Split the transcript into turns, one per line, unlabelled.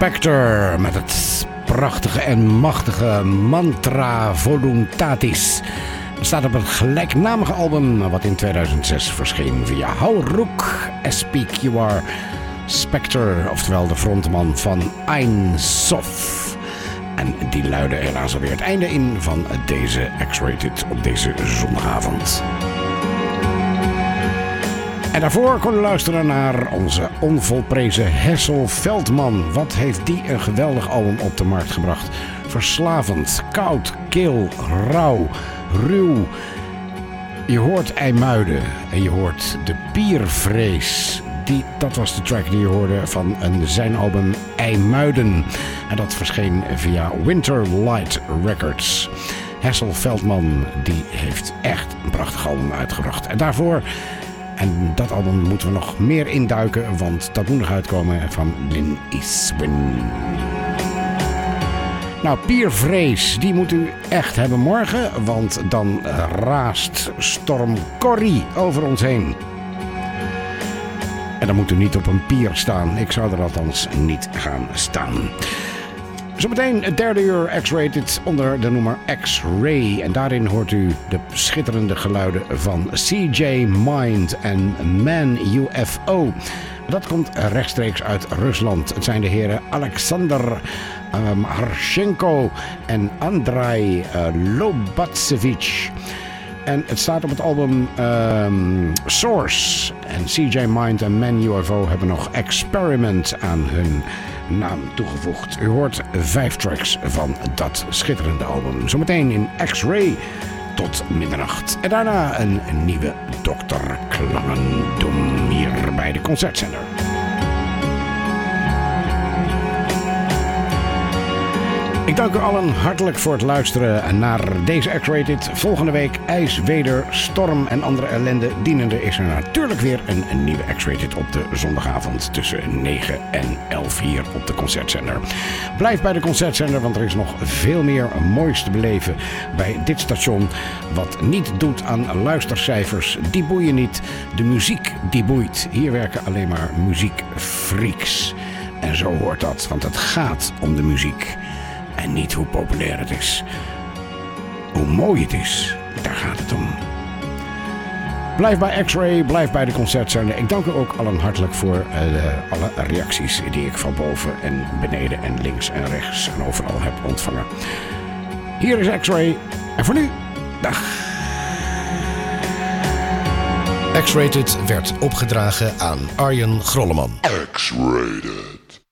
Spector met het prachtige en machtige Mantra Voluntatis. Het staat op het gelijknamige album wat in 2006 verscheen via Hauruck SPQR Spector, oftewel de frontman van Ein Sof. En die luidde helaas alweer het einde in van deze X-Rated op deze zondagavond. En daarvoor kon u luisteren naar onze onvolprezen Hessel Veldman. Wat heeft die een geweldig album op de markt gebracht. Verslavend, koud, kil, rauw, ruw. Je hoort IJmuiden en je hoort de Piervrees. Dat was de track die je hoorde van zijn album IJmuiden. En dat verscheen via Winterlight Records. Hessel Veldman die heeft echt een prachtig album uitgebracht. En daarvoor... En dat album moeten we nog meer induiken, want dat moet nog uitkomen van Lynn Eastwin. Nou, Piervrees, die moet u echt hebben morgen, want dan raast storm Corrie over ons heen. En dan moet u niet op een pier staan. Ik zou er althans niet gaan staan. Zometeen het derde uur X-Rated onder de noemer X-Ray. En daarin hoort u de schitterende geluiden van CJ Mind en Man UFO. Dat komt rechtstreeks uit Rusland. Het zijn de heren Alexander Harshenko en Andrei Lobatsevich. En het staat op het album Source. En CJ Mind en Man UFO hebben nog Experiment aan hun naam toegevoegd. U hoort 5 tracks van dat schitterende album. Zometeen in X-Ray tot middernacht. En daarna een nieuwe Dr. Klangendom hier bij de Concertzender. Ik dank u allen hartelijk voor het luisteren naar deze X-Rated. Volgende week ijs, weder, storm en andere ellende dienende is er natuurlijk weer een nieuwe X-Rated op de zondagavond tussen 9 en 11 hier op de Concertzender. Blijf bij de Concertzender, want er is nog veel meer moois te beleven bij dit station. Wat niet doet aan luistercijfers, die boeien niet. De muziek, die boeit. Hier werken alleen maar muziekfreaks. En zo hoort dat, want het gaat om de muziek. En niet hoe populair het is. Hoe mooi het is, daar gaat het om. Blijf bij X-Ray, blijf bij de Concertzender. Ik dank u ook allen hartelijk voor alle reacties die ik van boven en beneden en links en rechts en overal heb ontvangen. Hier is X-Ray. En voor nu, dag.
X-Rated werd opgedragen aan Arjen Grolleman.
X-Rated.